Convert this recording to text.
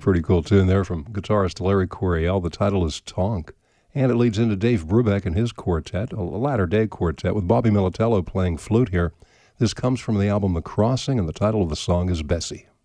Pretty cool tune there from guitarist Larry Coryell. The title is Tonk, and it leads into Dave Brubeck and his quartet, a latter-day quartet with Bobby Militello playing flute here. This comes from the album The Crossing, and the title of the song is Bessie.